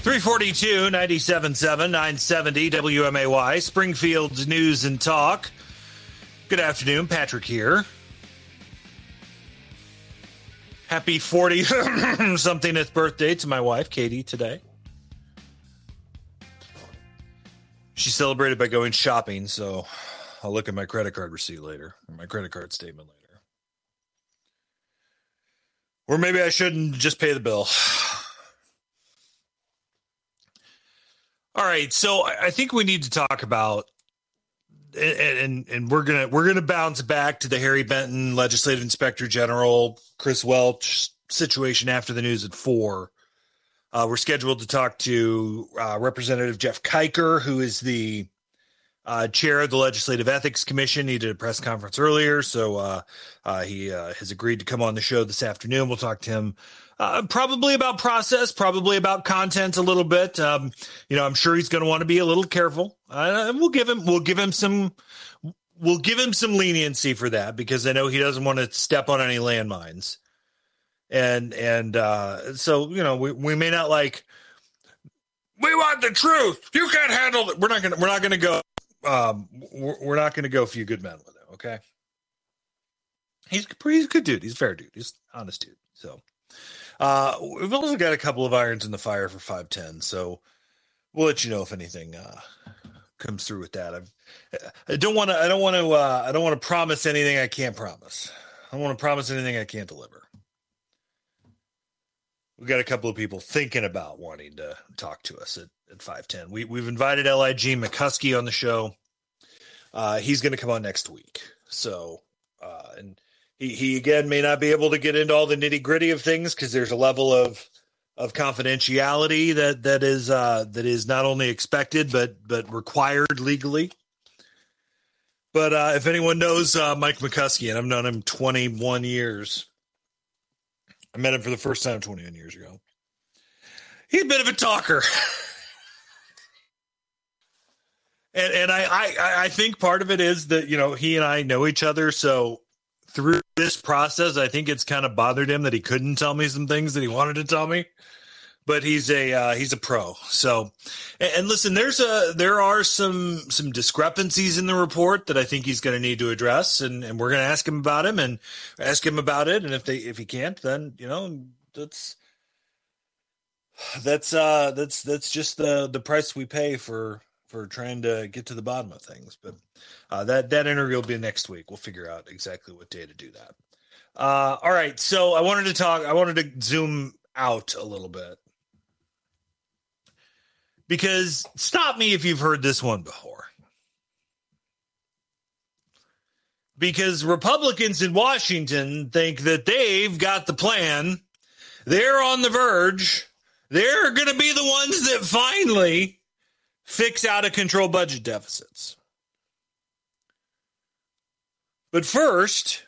342, 97.7, 970 WMAY, Springfield's News and Talk. Good afternoon, Patrick here. Happy 40-somethingth birthday to my wife, Katie, today. She celebrated by going shopping, so I'll look at my credit card receipt later, or my credit card statement later. Or maybe I shouldn't just pay the bill. All right, so I think we need to talk about, and we're gonna bounce back to the Harry Benton Legislative Inspector General Chris Welch situation after the news at 4. We're scheduled to talk to Representative Jeff Kiker, who is the chair of the Legislative Ethics Commission. He did a press conference earlier, so he has agreed to come on the show this afternoon. We'll talk to him. Probably about process, probably about content a little bit. I'm sure he's going to want to be a little careful. We'll give him some leniency for that, because I know he doesn't want to step on any landmines. And so, we may not like, we want the truth. You can't handle it. We're not going to go. We're not going to go few good men with it. Okay. He's a good dude. He's a fair dude. He's an honest dude. So, we've also got a couple of irons in the fire for 510, so we'll let you know if anything comes through with that. I don't want to promise anything I can't promise. I don't want to promise anything I can't deliver. We've got a couple of people thinking about wanting to talk to us at 510. We've invited L.I.G. McCuskey on the show. He's going to come on next week. So, and he again may not be able to get into all the nitty gritty of things, because there's a level of confidentiality that is not only expected but required legally. But if anyone knows Mike McCuskey, and I've known him 21 years, I met him for the first time 21 years ago. He's a bit of a talker. And I think part of it is that, he and I know each other. So through this process, I think it's kind of bothered him that he couldn't tell me some things that he wanted to tell me. But he's a pro. So, and listen, there are some discrepancies in the report that I think he's going to need to address, and we're going to ask him about him and ask him about it. And if he can't, then that's just the price we pay for trying to get to the bottom of things. But that interview will be next week. We'll figure out exactly what day to do that. All right. So I wanted to zoom out a little bit, because stop me if you've heard this one before. Because Republicans in Washington think that they've got the plan. They're on the verge. They're going to be the ones that finally fix out of control budget deficits. But first,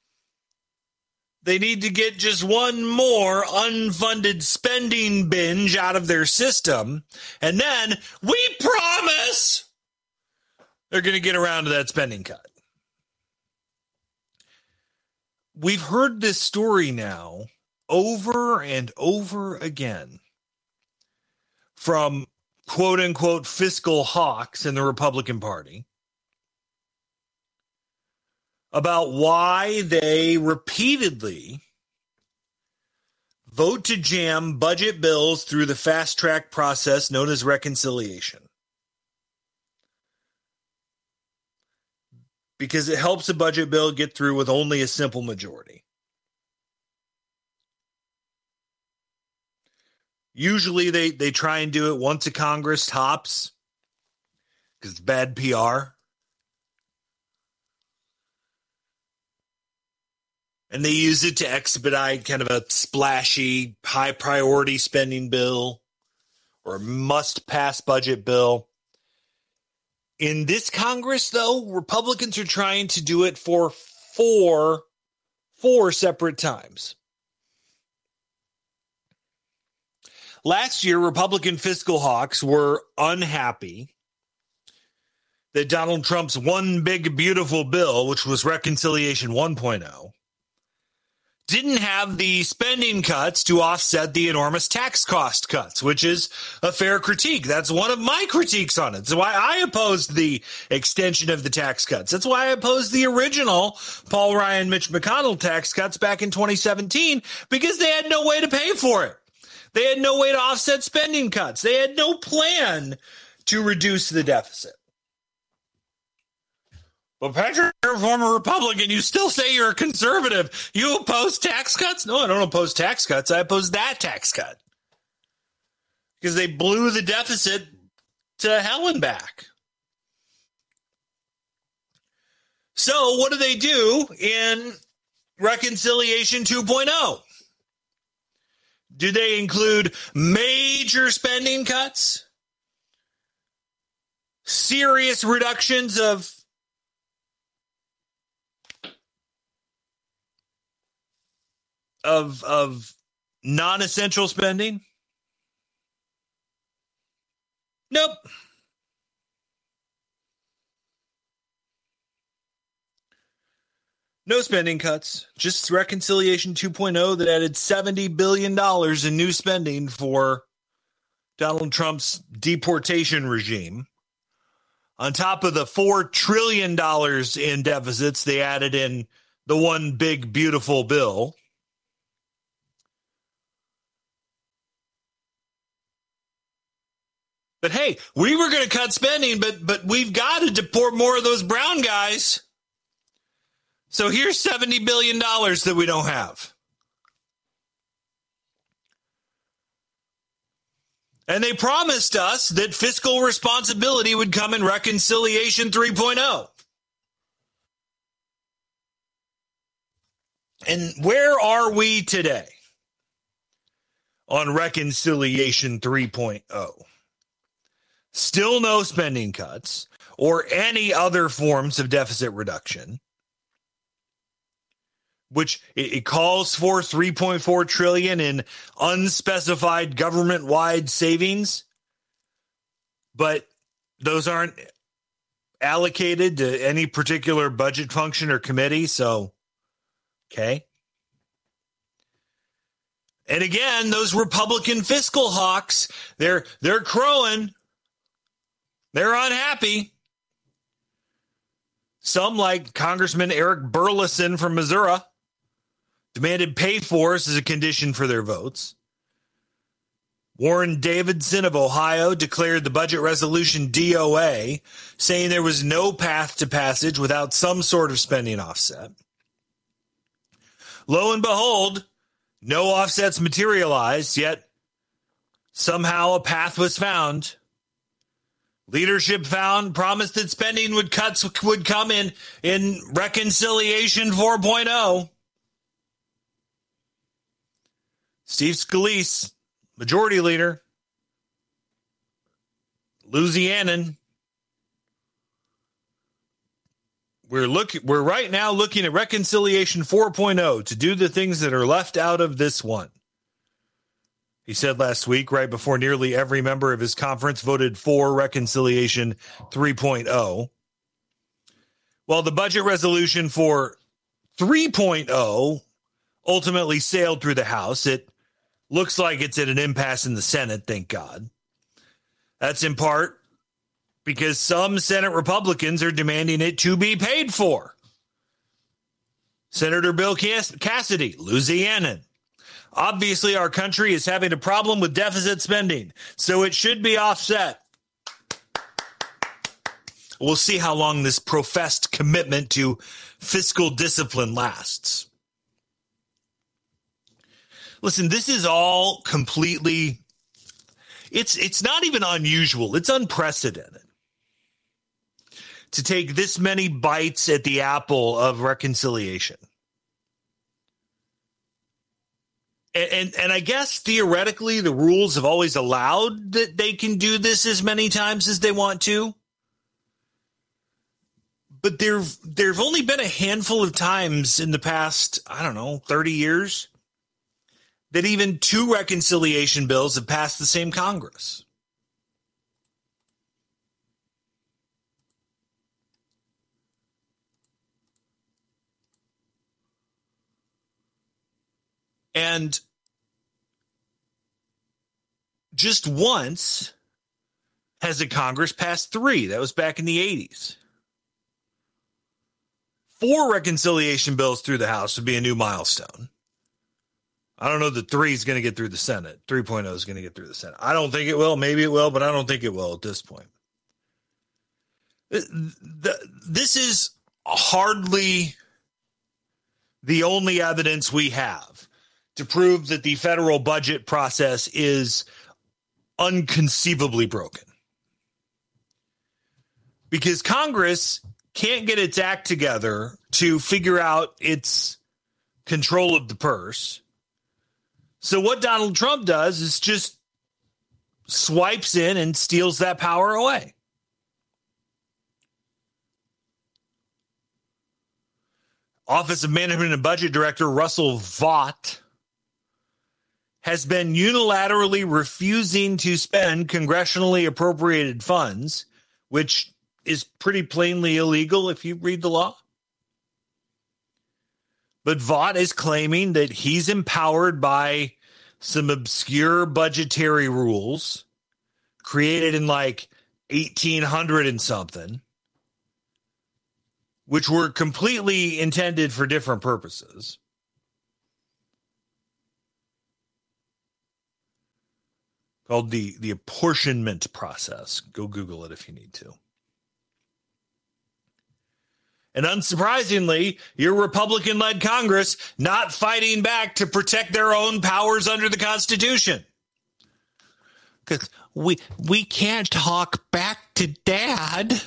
they need to get just one more unfunded spending binge out of their system. And then we promise they're going to get around to that spending cut. We've heard this story now over and over again from quote unquote fiscal hawks in the Republican Party about why they repeatedly vote to jam budget bills through the fast track process known as reconciliation. Because it helps a budget bill get through with only a simple majority. Usually they try and do it once a Congress tops, because it's bad PR. And they use it to expedite kind of a splashy, high-priority spending bill or a must-pass budget bill. In this Congress, though, Republicans are trying to do it for four separate times. Last year, Republican fiscal hawks were unhappy that Donald Trump's one big, beautiful bill, which was Reconciliation 1.0, didn't have the spending cuts to offset the enormous tax cost cuts, which is a fair critique. That's one of my critiques on it. That's why I opposed the extension of the tax cuts. That's why I opposed the original Paul Ryan, Mitch McConnell tax cuts back in 2017, because they had no way to pay for it. They had no way to offset spending cuts. They had no plan to reduce the deficit. Well, Patrick, you're a former Republican. You still say you're a conservative. You oppose tax cuts? No, I don't oppose tax cuts. I oppose that tax cut. Because they blew the deficit to hell and back. So what do they do in Reconciliation 2.0? Do they include major spending cuts? Serious reductions of non-essential spending? Nope. No spending cuts, just Reconciliation 2.0 that added $70 billion in new spending for Donald Trump's deportation regime. On top of the $4 trillion in deficits they added in the one big, beautiful bill. But hey, we were going to cut spending, but we've got to deport more of those brown guys. So here's $70 billion that we don't have. And they promised us that fiscal responsibility would come in Reconciliation 3.0. And where are we today on Reconciliation 3.0? Still no spending cuts or any other forms of deficit reduction, which it calls for $3.4 trillion in unspecified government-wide savings, but those aren't allocated to any particular budget function or committee. So, okay. And again, those Republican fiscal hawks, they're crowing. They're unhappy. Some, like Congressman Eric Burleson from Missouri, demanded pay-fors as a condition for their votes. Warren Davidson of Ohio declared the budget resolution DOA, saying there was no path to passage without some sort of spending offset. Lo and behold, no offsets materialized, yet somehow a path was found. Leadership promised that spending would come in Reconciliation 4.0. Steve Scalise, Majority Leader, Louisianan. We're right now looking at Reconciliation 4.0 to do the things that are left out of this one. He said last week, right before nearly every member of his conference voted for Reconciliation 3.0. While the budget resolution for 3.0 ultimately sailed through the House, it looks like it's at an impasse in the Senate, thank God. That's in part because some Senate Republicans are demanding it to be paid for. Senator Bill Cassidy, Louisianan. Obviously, our country is having a problem with deficit spending, so it should be offset. We'll see how long this professed commitment to fiscal discipline lasts. Listen, this is all completely, it's not even unusual. It's unprecedented to take this many bites at the apple of reconciliation. And I guess theoretically the rules have always allowed that they can do this as many times as they want to. But there've only been a handful of times in the past, 30 years that even two reconciliation bills have passed the same Congress. And just once has the Congress passed 3. That was back in the 80s. 4 reconciliation bills through the House would be a new milestone. I don't know that 3 is going to get through the Senate. 3.0 is going to get through the Senate. I don't think it will. Maybe it will, but I don't think it will at this point. This is hardly the only evidence we have to prove that the federal budget process is unconceivably broken. Because Congress can't get its act together to figure out its control of the purse. So what Donald Trump does is just swipes in and steals that power away. Office of Management and Budget Director Russell Vought has been unilaterally refusing to spend congressionally appropriated funds, which is pretty plainly illegal if you read the law. But Vought is claiming that he's empowered by some obscure budgetary rules created in like 1800 and something, which were completely intended for different purposes. Called the apportionment process. Go Google it if you need to. And unsurprisingly, your Republican-led Congress not fighting back to protect their own powers under the Constitution. Because we can't talk back to Dad.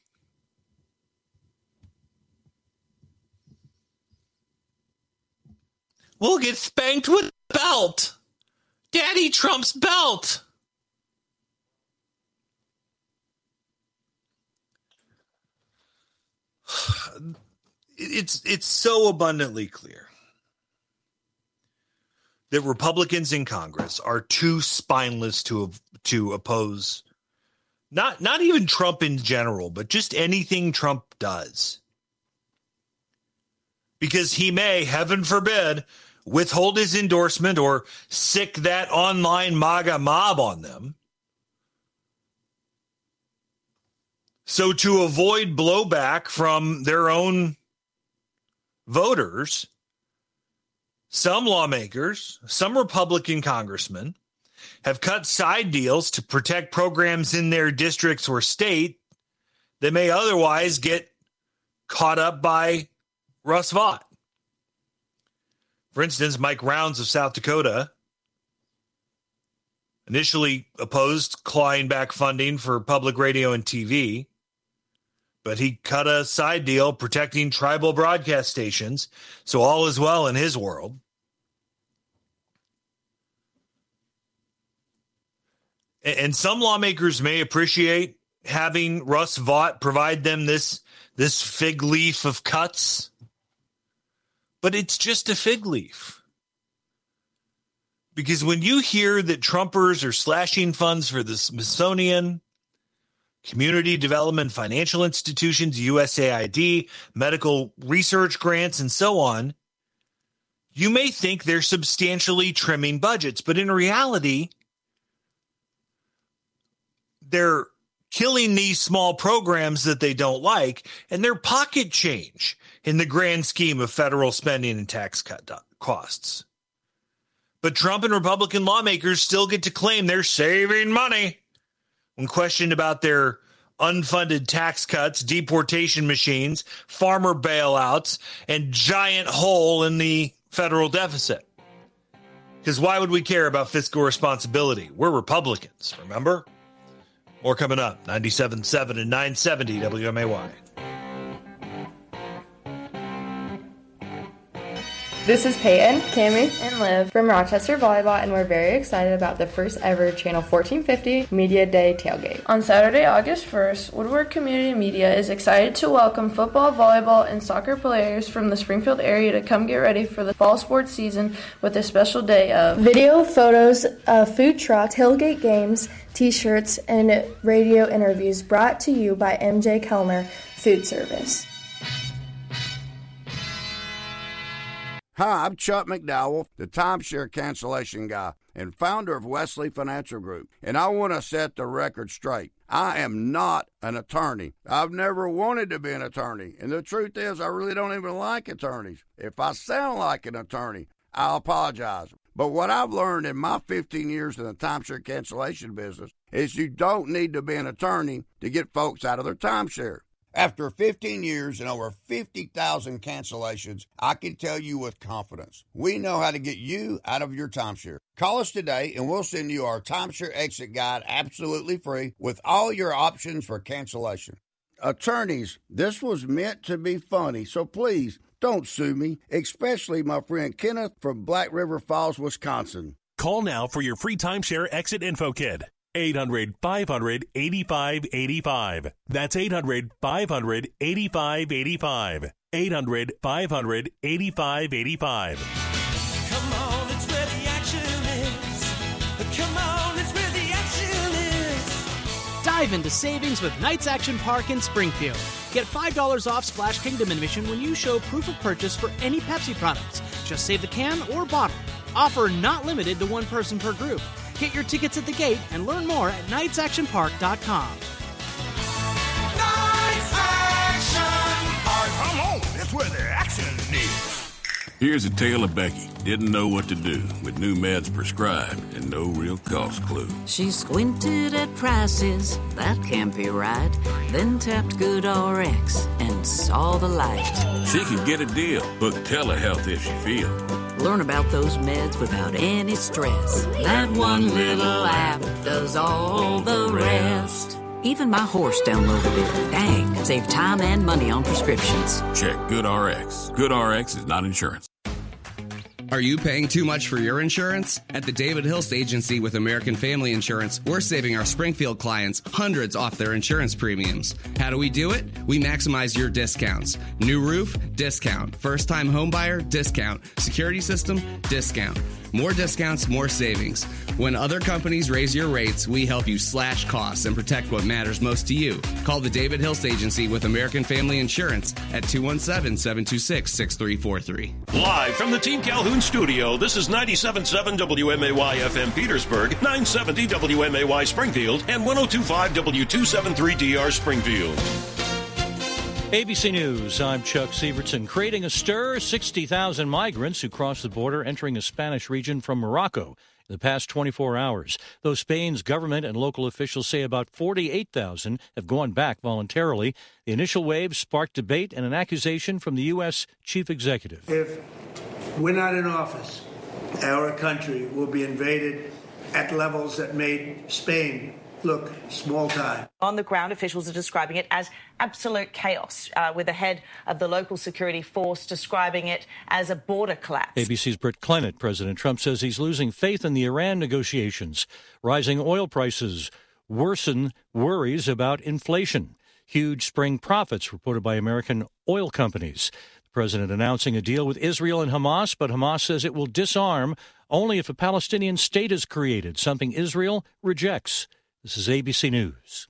We'll get spanked with a belt. Daddy Trump's belt. It's so abundantly clear that Republicans in Congress are too spineless to oppose not even Trump in general, but just anything Trump does. Because he may, heaven forbid, withhold his endorsement or sick that online MAGA mob on them. So to avoid blowback from their own voters, some lawmakers, some Republican congressmen have cut side deals to protect programs in their districts or state that may otherwise get caught up by Russ Vought. For instance, Mike Rounds of South Dakota initially opposed clawing back funding for public radio and TV, but he cut a side deal protecting tribal broadcast stations, so all is well in his world. And some lawmakers may appreciate having Russ Vought provide them this fig leaf of cuts, but it's just a fig leaf. Because when you hear that Trumpers are slashing funds for the Smithsonian, community development financial institutions, USAID, medical research grants, and so on, you may think they're substantially trimming budgets, but in reality, they're killing these small programs that they don't like, and they're pocket change in the grand scheme of federal spending and tax cut costs. But Trump and Republican lawmakers still get to claim they're saving money when questioned about their unfunded tax cuts, deportation machines, farmer bailouts, and giant hole in the federal deficit. Because why would we care about fiscal responsibility? We're Republicans, remember? More coming up, 97.7 and 970 WMAY. This is Peyton, Cammie, and Liv from Rochester Volleyball, and we're very excited about the first ever Channel 1450 Media Day tailgate. On Saturday, August 1st, Woodward Community Media is excited to welcome football, volleyball, and soccer players from the Springfield area to come get ready for the fall sports season with a special day of video, photos, food truck, tailgate games, t-shirts, and radio interviews brought to you by MJ Kellner Food Service. Hi, I'm Chuck McDowell, the timeshare cancellation guy and founder of Wesley Financial Group, and I want to set the record straight. I am not an attorney. I've never wanted to be an attorney, and the truth is I really don't even like attorneys. If I sound like an attorney, I'll apologize. But what I've learned in my 15 years in the timeshare cancellation business is you don't need to be an attorney to get folks out of their timeshare. After 15 years and over 50,000 cancellations, I can tell you with confidence, we know how to get you out of your timeshare. Call us today and we'll send you our timeshare exit guide absolutely free with all your options for cancellation. Attorneys, this was meant to be funny, so please don't sue me, especially my friend Kenneth from Black River Falls, Wisconsin. Call now for your free timeshare exit info kit. 800-500-8585. That's 800-500-8585. 800-500-8585. Come on, it's where the action is. Come on, it's where the action is. Dive into savings with Knights Action Park in Springfield. Get $5 off Splash Kingdom admission when you show proof of purchase for any Pepsi products. Just save the can or bottle. Offer not limited to one person per group. Get your tickets at the gate and learn more at knightsactionpark.com. Knights Action Park. Come on, that's where the action is. Here's a tale of Becky. Didn't know what to do with new meds prescribed and no real cost clue. She squinted at prices, that can't be right. Then tapped GoodRx and saw the light. She could get a deal. Book telehealth if she feel. Learn about those meds without any stress. That one little app does all the rest. Even my horse downloaded it. Dang, save time and money on prescriptions. Check GoodRx. GoodRx is not insurance. Are you paying too much for your insurance? At the David Hilst Agency with American Family Insurance, we're saving our Springfield clients hundreds off their insurance premiums. How do we do it? We maximize your discounts. New roof? Discount. First-time homebuyer? Discount. Security system? Discount. More discounts, more savings. When other companies raise your rates, we help you slash costs and protect what matters most to you. Call the David Hilst Agency with American Family Insurance at 217-726-6343. Live from the Team Calhoun studio, this is 97.7 WMAY FM Petersburg, 970 WMAY Springfield, and 102.5 W273DR Springfield. ABC News, I'm Chuck Sievertson. Creating a stir, 60,000 migrants who crossed the border entering a Spanish region from Morocco in the past 24 hours. Though Spain's government and local officials say about 48,000 have gone back voluntarily, the initial wave sparked debate and an accusation from the U.S. chief executive. If we're not in office, our country will be invaded at levels that made Spain look small time. On the ground, officials are describing it as absolute chaos, with the head of the local security force describing it as a border collapse. ABC's Britt Clennett. President Trump says he's losing faith in the Iran negotiations. Rising oil prices worsen worries about inflation. Huge spring profits reported by American oil companies. The president announcing a deal with Israel and Hamas, but Hamas says it will disarm only if a Palestinian state is created, something Israel rejects. This is ABC News.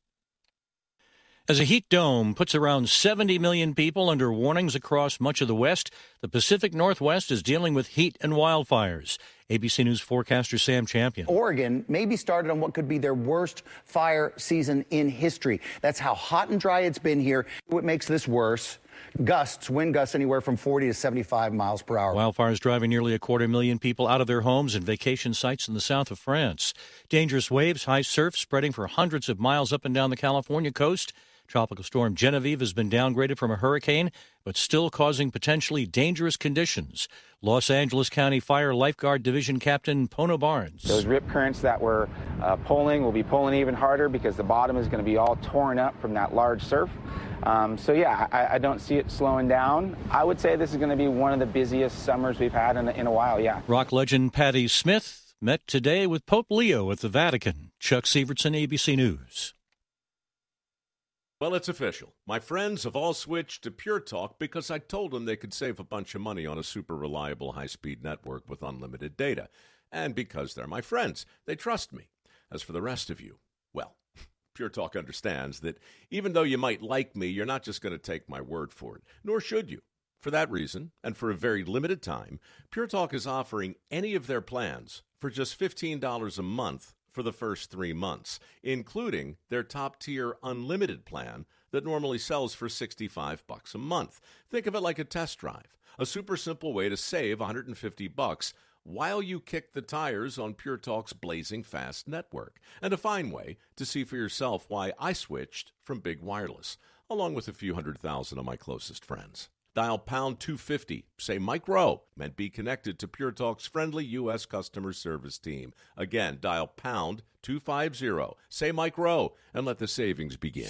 As a heat dome puts around 70 million people under warnings across much of the West, the Pacific Northwest is dealing with heat and wildfires. ABC News forecaster Sam Champion. Oregon may be started on what could be their worst fire season in history. That's how hot and dry it's been here. What makes this worse? Wind gusts anywhere from 40 to 75 miles per hour. Wildfires driving nearly 250,000 people out of their homes and vacation sites in the south of France. Dangerous waves, high surf spreading for hundreds of miles up and down the California coast. Tropical storm Genevieve has been downgraded from a hurricane, but still causing potentially dangerous conditions. Los Angeles County Fire Lifeguard Division Captain Pono Barnes. Those rip currents that were pulling will be pulling even harder because the bottom is going to be all torn up from that large surf. I don't see it slowing down. I would say this is going to be one of the busiest summers we've had in a while, yeah. Rock legend Patti Smith met today with Pope Leo at the Vatican. Chuck Sievertson, ABC News. Well, it's official. My friends have all switched to Pure Talk because I told them they could save a bunch of money on a super reliable high-speed network with unlimited data. And because they're my friends, they trust me. As for the rest of you, well, Pure Talk understands that even though you might like me, you're not just going to take my word for it, nor should you. For that reason, and for a very limited time, Pure Talk is offering any of their plans for just $15 a month for the first 3 months, including their top-tier unlimited plan that normally sells for $65 a month. Think of it like a test drive, a super simple way to save $150 while you kick the tires on Pure Talk's blazing fast network, and a fine way to see for yourself why I switched from Big Wireless, along with a few 100,000 of my closest friends. Dial pound 250, say Mike Rowe, and be connected to Pure Talk's friendly U.S. customer service team. Again, dial pound 250, say Mike Rowe, and let the savings begin.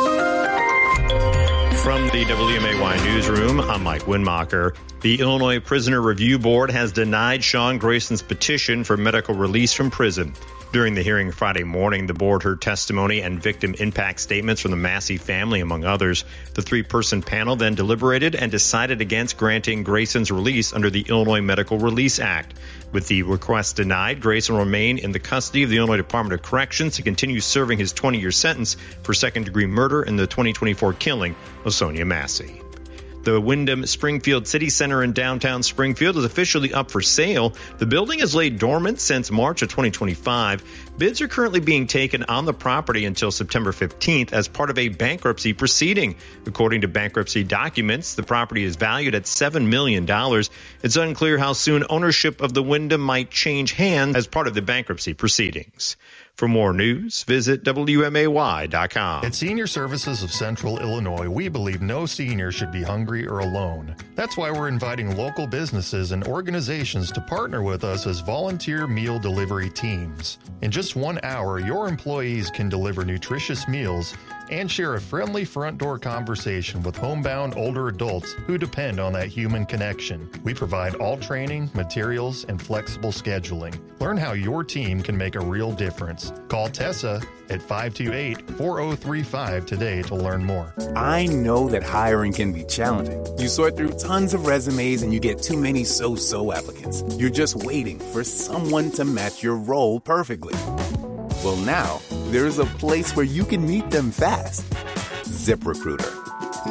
From the WMAY newsroom, I'm Mike Winmacher. The Illinois Prisoner Review Board has denied Sean Grayson's petition for medical release from prison. During the hearing Friday morning, the board heard testimony and victim impact statements from the Massey family, among others. The three-person panel then deliberated and decided against granting Grayson's release under the Illinois Medical Release Act. With the request denied, Grayson will remain in the custody of the Illinois Department of Corrections to continue serving his 20-year sentence for second-degree murder in the 2024 killing of Sonia Massey. The Wyndham Springfield City Center in downtown Springfield is officially up for sale. The building has laid dormant since March of 2025. Bids are currently being taken on the property until September 15th as part of a bankruptcy proceeding. According to bankruptcy documents, the property is valued at $7 million. It's unclear how soon ownership of the Wyndham might change hands as part of the bankruptcy proceedings. For more news, visit WMAY.com. At Senior Services of Central Illinois, we believe no senior should be hungry or alone. That's why we're inviting local businesses and organizations to partner with us as volunteer meal delivery teams. In just 1 hour, your employees can deliver nutritious meals and share a friendly front door conversation with homebound older adults who depend on that human connection. We provide all training, materials, and flexible scheduling. Learn how your team can make a real difference. Call Tessa at 528-4035 today to learn more. I know that hiring can be challenging. You sort through tons of resumes and you get too many so-so applicants. You're just waiting for someone to match your role perfectly. Well, now, there's a place where you can meet them fast. ZipRecruiter.